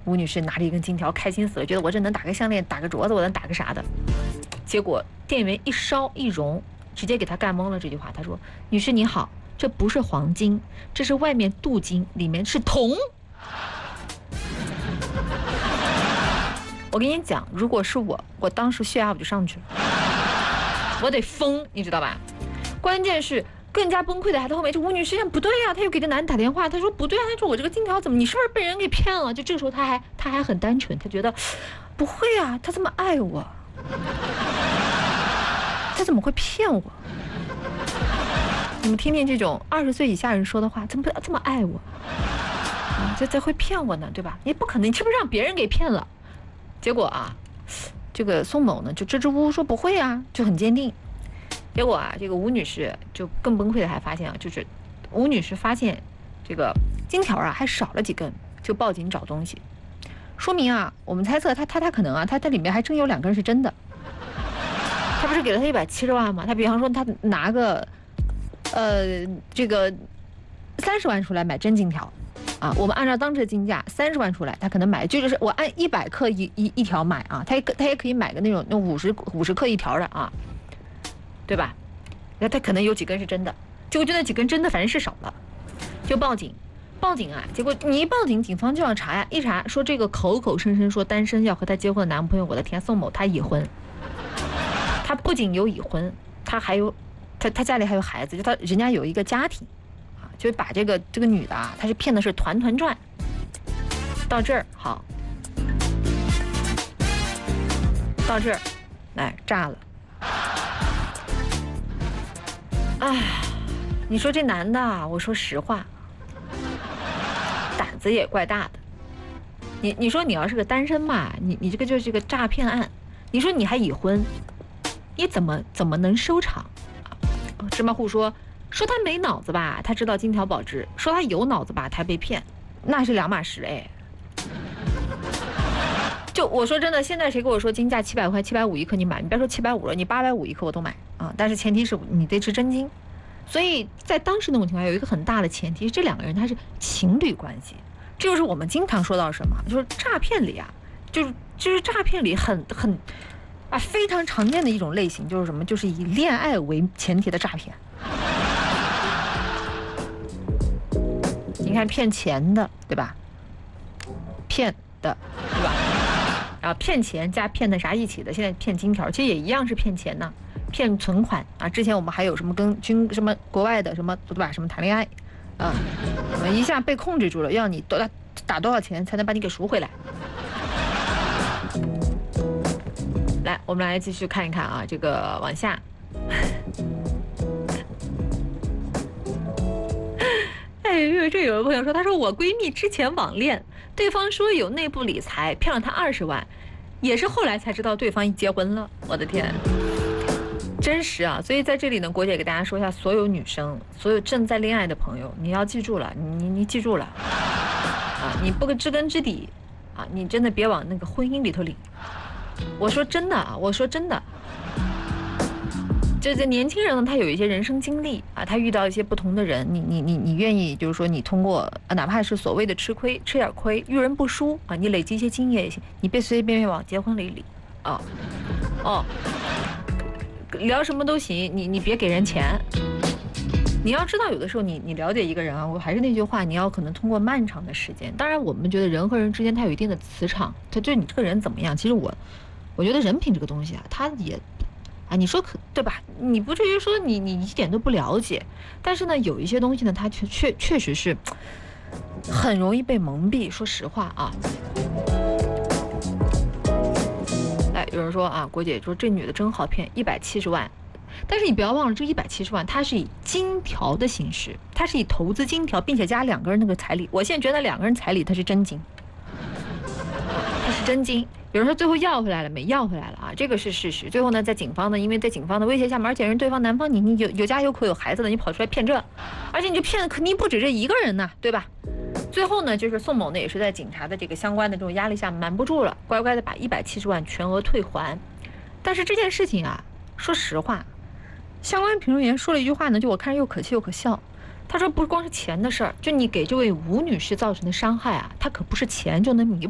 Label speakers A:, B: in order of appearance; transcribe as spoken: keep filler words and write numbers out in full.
A: 吴女士拿着一根金条，开心死了，觉得我这能打个项链，打个镯子，我能打个啥的。结果店员一烧一熔，直接给她干懵了。这句话，她说：“女士你好，这不是黄金，这是外面镀金，里面是铜。”我跟你讲，如果是我，我当时血压我就上去了，我得疯，你知道吧？关键是更加崩溃的还在后面，这吴女士不对呀、啊，她又给这男的打电话，她说不对啊，她说我这个金条怎么，你是不是被人给骗了？就这个时候她还她还很单纯，她觉得不会啊，他这么爱我，他怎么会骗我？你们听听这种二十岁以下人说的话，怎么这么爱我？啊，这这会骗我呢，对吧？你不可能，你是不是让别人给骗了？结果啊，这个宋某呢就支支吾吾说不会啊，就很坚定。结果啊，这个吴女士就更崩溃的还发现啊，就是吴女士发现这个金条啊还少了几根，就报警找东西，说明啊，我们猜测他他他可能啊，他他里面还真有两根是真的。他不是给了他一百七十万吗？他比方说他拿个呃这个三十万出来买真金条。啊，我们按照当时的金价三十万出来，他可能买就是我按一百克一一一条买啊，他也他也可以买个那种那五十五十克一条的啊，对吧？那他可能有几根是真的，结果就那几根真的反正是少了，就报警，报警啊！结果你一报警，警方就要查呀，一查说这个口口声声说单身要和他结婚的男朋友，我的天，宋某他已婚，他不仅有已婚，他还有他他家里还有孩子，就他人家有一个家庭。就把这个这个女的啊，她是骗的是团团转。到这儿好，到这儿，哎，炸了。哎，你说这男的啊，我说实话，胆子也怪大的。你你说你要是个单身嘛，你你这个就是个诈骗案，你说你还已婚，你怎么怎么能收场？芝麻户说。说他没脑子吧，他知道金条保值；说他有脑子吧，他被骗，那是两码事哎。就我说真的，现在谁跟我说金价七百块、七百五一克你买，你别说七百五了，你八百五一克我都买啊！但是前提是你得是真金。所以在当时那种情况有一个很大的前提，这两个人他是情侣关系，这就是我们经常说到什么，就是诈骗里啊，就是就是诈骗里很很啊非常常见的一种类型，就是什么，就是以恋爱为前提的诈骗。你看骗钱的，对吧？骗的，对吧？然后骗钱加骗的啥一起的，现在骗金条，其实也一样是骗钱呐、啊，骗存款啊。之前我们还有什么跟军什么国外的什么对吧？什么谈恋爱，啊，我们一下被控制住了，要你多打打多少钱才能把你给赎回来？来，我们来继续看一看啊，这个往下。哎，这有位朋友说，他说我闺蜜之前网恋，对方说有内部理财，骗了她二十万，也是后来才知道对方已结婚了。我的天，真实啊！所以在这里呢，国姐给大家说一下，所有女生，所有正在恋爱的朋友，你要记住了，你你你记住了啊！你不知根知底啊，你真的别往那个婚姻里头领。我说真的啊，我说真的。这这年轻人呢，他有一些人生经历啊，他遇到一些不同的人，你你你你愿意，就是说你通过啊，哪怕是所谓的吃亏，吃点亏，遇人不淑啊，你累积一些经验也行，你别随随便便往结婚里里啊，哦，聊什么都行，你你别给人钱。你要知道，有的时候你你了解一个人啊，我还是那句话，你要可能通过漫长的时间。当然，我们觉得人和人之间他有一定的磁场，他就你这个人怎么样？其实我我觉得人品这个东西啊，他也。啊，你说可对吧？你不至于说你你一点都不了解，但是呢，有一些东西呢，它确确确实是很容易被蒙蔽。说实话啊，哎，有人说啊，国姐说这女的真好骗，一百七十万，但是你不要忘了，这一百七十万它是以金条的形式，它是以投资金条，并且加两个人那个彩礼。我现在觉得两个人彩礼它是真金，它是真金。有人说最后要回来了没？要回来了啊，这个是事实。最后呢，在警方呢，因为在警方的威胁下面，而且人对方男方你你有有家有口有孩子的，你跑出来骗这，而且你就骗的肯定不止这一个人呐，对吧？最后呢，就是宋某呢也是在警察的这个相关的这种压力下瞒不住了，乖乖的把一百七十万全额退还。但是这件事情啊，说实话，相关评论员说了一句话呢，就我看着又可气又可笑。他说不光是钱的事儿，就你给这位吴女士造成的伤害啊，他可不是钱就能弥补。